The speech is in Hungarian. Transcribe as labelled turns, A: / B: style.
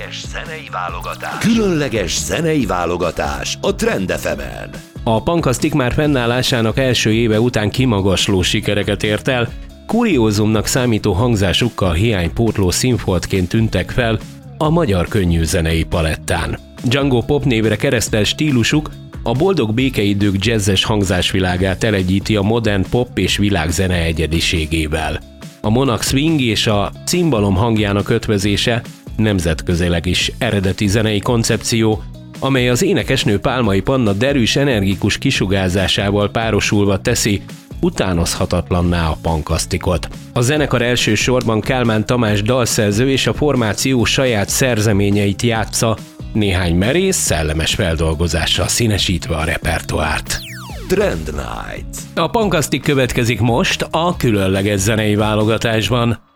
A: Különleges zenei válogatás a Trend FM-en.
B: A Punkasztik már fennállásának első éve után kimagasló sikereket ért el, kuriózumnak számító hangzásukkal hiánypótló színfoltként tűntek fel a magyar könnyűzenei palettán. Django Pop névre keresztelt stílusuk a boldog békeidők jazzes hangzásvilágát elegyíti a modern pop és világzene egyediségével. A Monarch Swing és a cimbalom hangjának ötvözése nemzetközileg is eredeti zenei koncepció, amely az énekesnő Pálmai Panna derűs, energikus kisugárzásával párosulva teszi utánozhatatlanná a punkasztikot. A zenekar elsősorban Kálmán Tamás dalszerző és a formáció saját szerzeményeit játsza, néhány merész, szellemes feldolgozással színesítve a repertoárt.
A: Trend Night.
B: A Punkasztik következik most a különleges zenei válogatásban.